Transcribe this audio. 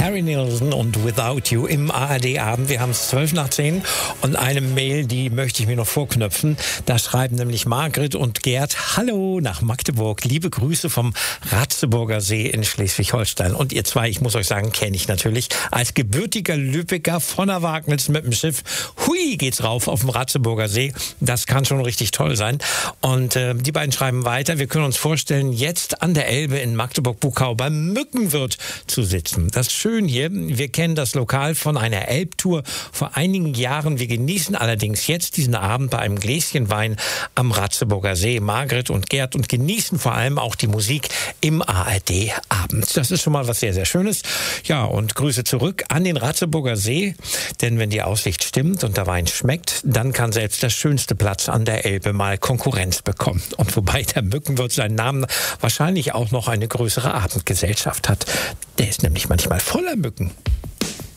Harry Nilsson und Without You im ARD-Abend. Wir haben es 10:12 und eine Mail, die möchte ich mir noch vorknöpfen. Da schreiben nämlich Margret und Gerd: Hallo nach Magdeburg, liebe Grüße vom Ratzeburger See in Schleswig-Holstein. Und ihr zwei, ich muss euch sagen, kenne ich natürlich. Als gebürtiger Lübecker von der Wagnitz mit dem Schiff, hui, geht's rauf auf dem Ratzeburger See. Das kann schon richtig toll sein. Und die beiden schreiben weiter: Wir können uns vorstellen, jetzt an der Elbe in Magdeburg-Buckau beim Mückenwirt zu sitzen. Das ist schön hier. Wir kennen das Lokal von einer Elbtour vor einigen Jahren. Wir genießen allerdings jetzt diesen Abend bei einem Gläschen Wein am Ratzeburger See, Margret und Gerd, und genießen vor allem auch die Musik im ARD-Abend. Das ist schon mal was sehr, sehr Schönes. Ja, und Grüße zurück an den Ratzeburger See, denn wenn die Aussicht stimmt und der Wein schmeckt, dann kann selbst der schönste Platz an der Elbe mal Konkurrenz bekommen. Und wobei der Mückenwirt seinen Namen wahrscheinlich auch noch eine größere Abendgesellschaft hat. Der ist nämlich manchmal voller Mücken.